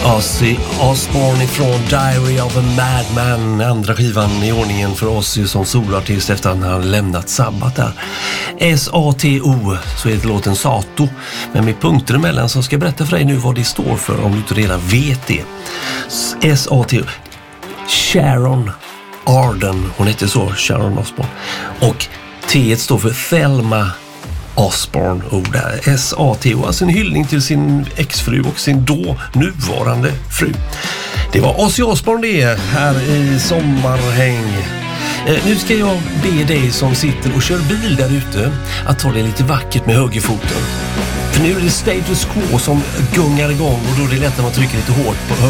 Ozzy Osbourne ifrån Diary of a Madman, andra skivan i ordningen för Ozzy som solartist efter att han hade lämnat Sabbath där. S-A-T-O, så heter låten Sato, men med punkter emellan, så ska jag berätta för dig nu vad det står för om du inte redan vet det. S-A-T-O, Sharon Arden, hon heter så, Sharon Osbourne, och T står för Thelma Osbourne, S-A-T-O, alltså en hyllning till sin exfru och sin då nuvarande fru. Det var Ozzy Osbourne det här i sommarhäng. Nu ska jag be dig som sitter och kör bil där ute att ta det lite vackert med högerfoten. För nu är det status quo som gungar igång och då är det lätt att man trycker lite hårt på